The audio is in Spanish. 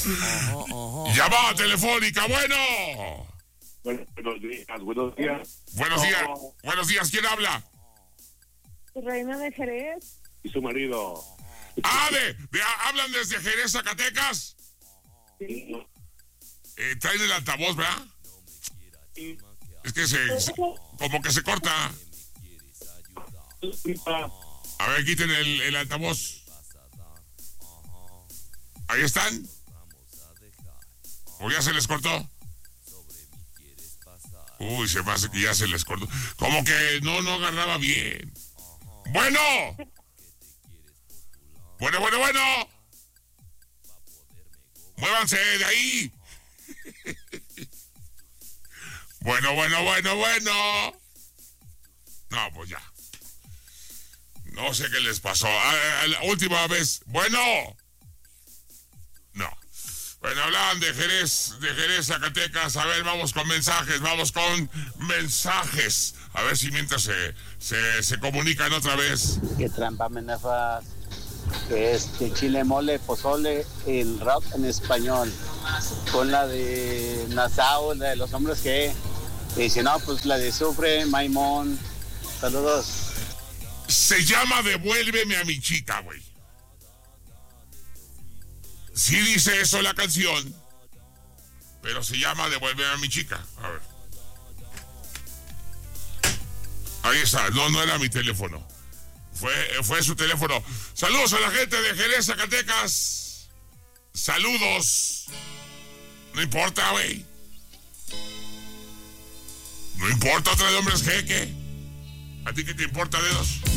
Llamada telefónica, bueno. Buenos días, buenos días. Buenos días, ¿quién habla? Reina de Jerez. Y su marido. ¿Hablan desde Jerez, Zacatecas? Sí. Traen el altavoz, ¿verdad? Es que como que se corta. A ver, quiten el altavoz. ¿Ahí están? ¿O ya se les cortó? Uy, se me hace que ya se les cortó. Como que no agarraba bien. Bueno. Bueno. Muévanse de ahí. Bueno. No, pues ya. No sé qué les pasó. La última vez. Bueno. No. Bueno, hablaban de Jerez, Zacatecas. A ver, vamos con mensajes. A ver si mientras se comunican otra vez. Qué trampa, menefas. Chile, mole, pozole, el rock en español. Con la de Nassau, la de los hombres G. Y si no, pues la de Sufre, Maimón. Saludos. Se llama Devuélveme a mi chica, güey. Sí dice eso la canción, pero se llama Devuélveme a mi chica. A ver. Ahí está. No era mi teléfono. Fue su teléfono. Saludos a la gente de Jerez, Zacatecas. Saludos. No importa, güey. No importa otra de hombres G, ¿qué? ¿A ti qué te importa, dedos?